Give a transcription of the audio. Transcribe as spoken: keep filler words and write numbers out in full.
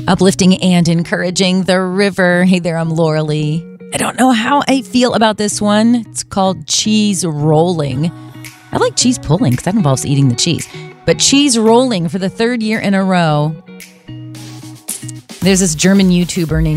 Uplifting and encouraging the river. Hey there, I'm Laura Lee. I don't know how I feel about this one. It's called cheese rolling. I like cheese pulling because that involves eating the cheese. But cheese rolling for the third year in a row. There's this German YouTuber named